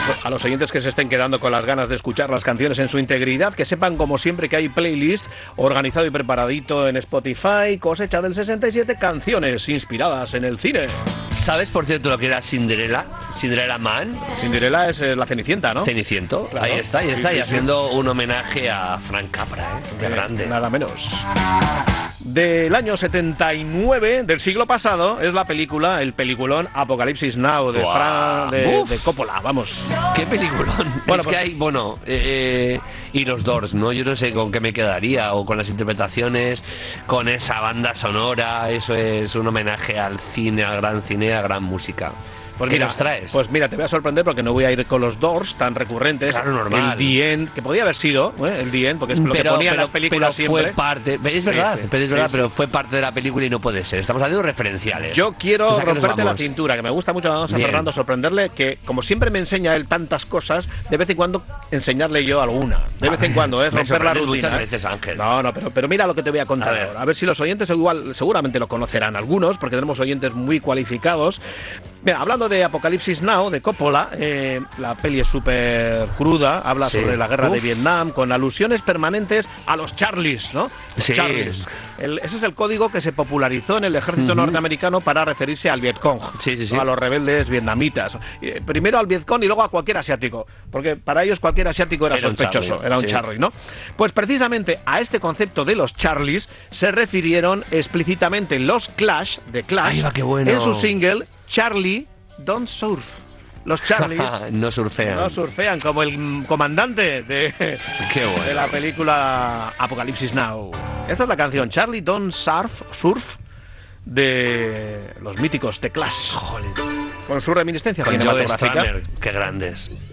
A los oyentes que se estén quedando con las ganas de escuchar las canciones en su integridad, que sepan como siempre que hay playlist organizado y preparadito en Spotify, Cosecha del 67, canciones inspiradas en el cine. ¿Sabes, por cierto, lo que era Cinderella? Cinderella Man. Cinderella es la Cenicienta, ¿no? Ceniciento. Claro. Ahí está. Sí, Y haciendo un homenaje a Frank Capra, ¿eh? Qué grande. Nada menos. Del año 79 del siglo pasado es la película, el peliculón Apocalipsis Now de, de Coppola, vamos. ¡Qué peliculón! Bueno, es que hay, y los Doors, ¿no? Yo no sé con qué me quedaría, o con las interpretaciones, con esa banda sonora, eso es un homenaje al cine, al gran cine, a la gran música. Pues ¿Qué mira, nos traes? Pues mira, te voy a sorprender porque no voy a ir con los Doors tan recurrentes. Claro, normal. El The End, que podía haber sido el The End, porque es lo que ponían las películas pero siempre. Fue parte, es verdad, pero fue parte de la película y no puede ser. Estamos haciendo referenciales. Yo quiero O sea, romperte la cintura, que me gusta mucho a Fernando sorprenderle, que como siempre me enseña él tantas cosas, de vez en cuando enseñarle yo alguna. De vez en cuando, romper la rutina. Muchas veces, Ángel. No, pero mira lo que te voy a contar ahora. A ver si los oyentes igual, seguramente lo conocerán algunos, porque tenemos oyentes muy cualificados. Mira, hablando de Apocalipsis Now, de Coppola, la peli es súper cruda, habla sobre la guerra de Vietnam, con alusiones permanentes a los Charlies, ¿no? Sí. Charlies. Ese es el código que se popularizó en el ejército norteamericano para referirse al Vietcong, a los rebeldes vietnamitas. Primero al Vietcong y luego a cualquier asiático, porque para ellos cualquier asiático era sospechoso, era un Charlie, ¿no? Pues precisamente a este concepto de los Charlies se refirieron explícitamente los Clash, de Clash, en su single Charlie Don't Surf. Los Charlies no surfean como el comandante de la película Apocalipsis Now. Esta es la canción Charlie Don't Surf de los míticos The Clash. Joder. Con su reminiscencia con cinematográfica. Joe Strummer, qué grandes.